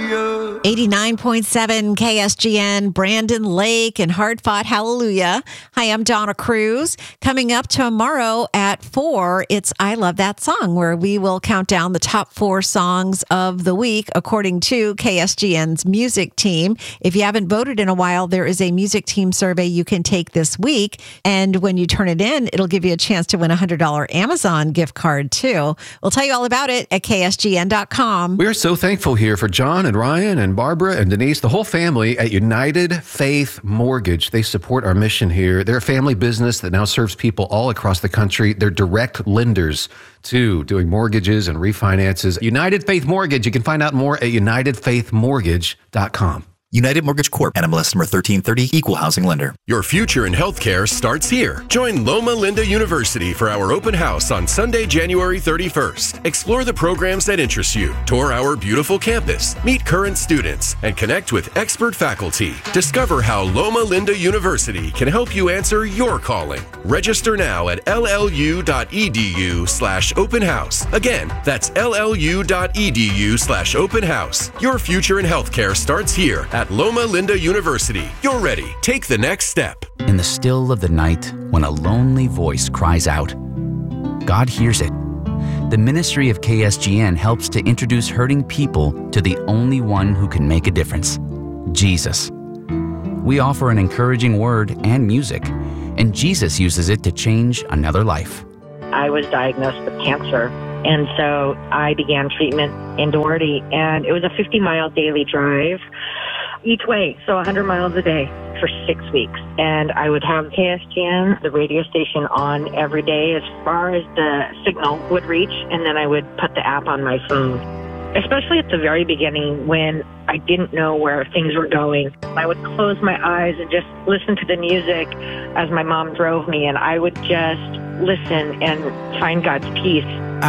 hallelujah. 89.7 KSGN, Brandon Lake and Hard Fought Hallelujah. Hi, I'm Donna Cruz. Coming up tomorrow at 4, it's I Love That Song, where we will count down the top 4 songs of the week according to KSGN's music team. If you haven't voted in a while, there is a music team survey you can take this week. And when you turn it in, it'll give you a chance to win a $100 Amazon gift card, too. We'll tell you all about it at KSGN.com. We are so thankful here for John and Ryan and Barbara and Denise, the whole family at United Faith Mortgage. They support our mission here. They're a family business that now serves people all across the country. They're direct lenders too, doing mortgages and refinances. United Faith Mortgage. You can find out more at UnitedFaithMortgage.com. United Mortgage Corp. NMLS number 1330, Equal Housing Lender. Your future in healthcare starts here. Join Loma Linda University for our open house on Sunday, January 31st. Explore the programs that interest you, tour our beautiful campus, meet current students, and connect with expert faculty. Discover how Loma Linda University can help you answer your calling. Register now at llu.edu/open house. Again, that's llu.edu/open house. Your future in healthcare starts here at Loma Linda University. You're ready. Take the next step. In the still of the night, when a lonely voice cries out, God hears it. The ministry of KSGN helps to introduce hurting people to the only one who can make a difference, Jesus. We offer an encouraging word and music, and Jesus uses it to change another life. I was diagnosed with cancer, and so I began treatment in Doherty, and it was a 50-mile daily drive each way, so 100 miles a day for 6 weeks. And I would have KSGN, the radio station, on every day as far as the signal would reach, and then I would put the app on my phone. Especially at the very beginning when I didn't know where things were going. I would close my eyes and just listen to the music as my mom drove me, and I would just listen and find God's peace.